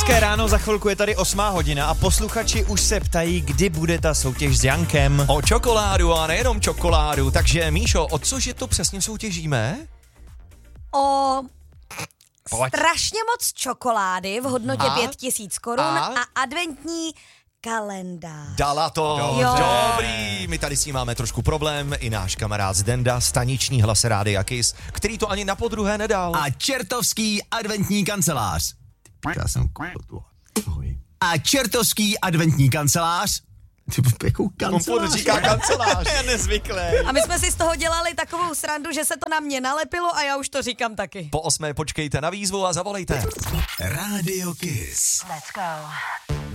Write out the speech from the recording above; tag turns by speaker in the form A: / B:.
A: Hezké ráno, za chvilku je tady 8 hodina a posluchači už se ptají, kdy bude ta soutěž s Jankem.
B: O čokoládu a nejenom čokoládu, takže Míšo, o cože to přesně soutěžíme?
C: Strašně moc čokolády v hodnotě 5000 korun a adventní kalendář.
B: Dala to, dobrý, my tady s tím máme trošku problém, i náš kamarád Zdenda, staniční hlas Rádia Kiss, který to ani na podruhé nedal.
D: A čertovský adventní kancelář. Já jsem A čertovský adventní kancelář. Jakou kancelář?
B: On říká kancelář.
A: Je nezvyklý.
C: A my jsme si z toho dělali takovou srandu, že se to na mě nalepilo a já už to říkám taky.
B: Po 8 počkejte na výzvu a zavolejte.
D: Rádio Kiss.
E: Let's go.